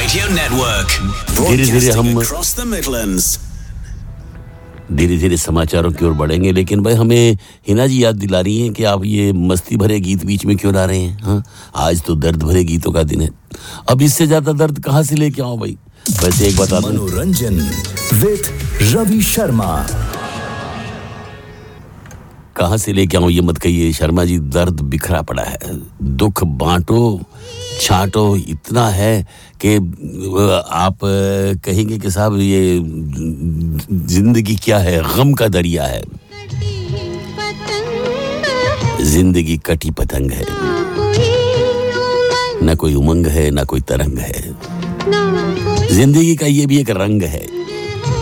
Radio Network. धीरे-धीरे हम Across the Midlands. धीरे-धीरे समाचारों की ओर बढ़ेंगे, लेकिन भाई हमें हिना जी याद दिला रही हैं कि आप ये मस्ती भरे गीत बीच में क्यों ला रहे हैं? हाँ, आज तो दर्द भरे गीतों का दिन है। अब इससे ज्यादा दर्द कहाँ से लेके आऊं भाई? वैसे एक बता दूं, मनोरंजन विद रवि शर्मा। कहाँ से लेके आऊं ये मत कहिए शर्मा जी, दर्द बिखरा पड़ा है, दुख बांटो छांटो इतना है कि आप कहेंगे कि साहब ये जिंदगी क्या है, गम का दरिया है, जिंदगी कटी पतंग है, ना कोई उमंग है ना कोई तरंग है, जिंदगी का ये भी एक रंग है।